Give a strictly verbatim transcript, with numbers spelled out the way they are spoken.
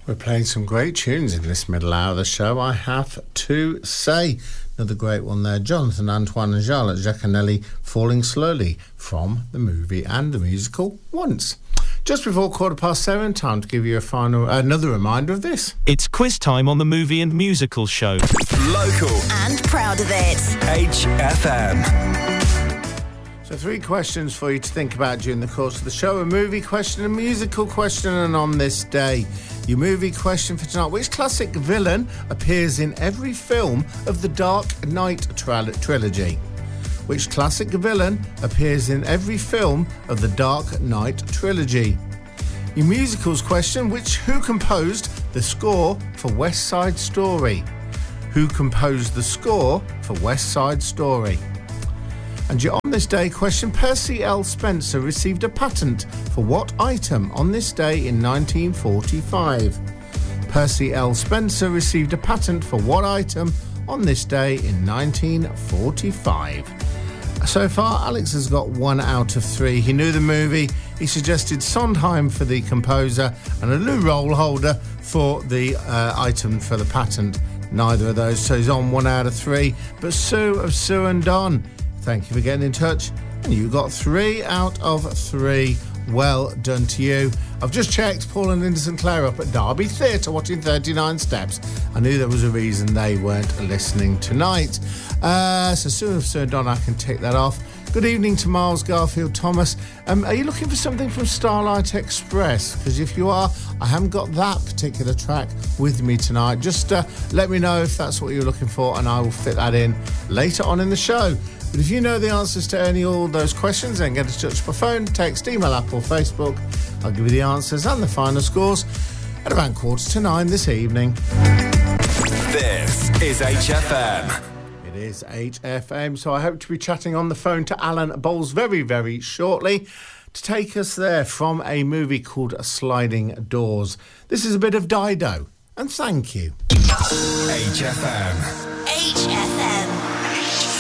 We're playing some great tunes in this middle hour of the show, I have to say. Another great one there, Jonathan, Antoine and Charlotte Giaconelli, Falling Slowly, from the movie and the musical Once. Just before quarter past seven, time to give you a final, another reminder of this. It's quiz time on the movie and musical show. Local. And proud of it. H F M. So three questions for you to think about during the course of the show. A movie question, a musical question, and on this day, your movie question for tonight. Which classic villain appears in every film of the Dark Knight tri- trilogy? Which classic villain appears in every film of the Dark Knight trilogy? Your musicals question, which who composed the score for West Side Story? Who composed the score for West Side Story? And your on this day question, Percy L. Spencer received a patent for what item on this day in nineteen forty-five? Percy L. Spencer received a patent for what item on this day in nineteen forty-five? So far, Alex has got one out of three. He knew the movie. He suggested Sondheim for the composer and a Lou roll holder for the uh, item for the patent. Neither of those, so he's on one out of three. But Sue of Sue and Don, thank you for getting in touch. And you got three out of three. Well done to you. I've just checked Paul and Linda Sinclair up at Derby Theatre watching thirty-nine Steps. I knew there was a reason they weren't listening tonight. Uh, so Sue of Sue and Don, I can tick that off. Good evening to Miles Garfield Thomas. Um, are you looking for something from Starlight Express? Because if you are, I haven't got that particular track with me tonight. Just uh, let me know if that's what you're looking for and I will fit that in later on in the show. But if you know the answers to any all those questions, then get in touch by phone, text, email, app or Facebook. I'll give you the answers and the final scores at around quarter to nine this evening. This is H F M. It is H F M, so I hope to be chatting on the phone to Alan Bowles very, very shortly to take us there from a movie called Sliding Doors. This is a bit of Dido, and thank you. H F M. H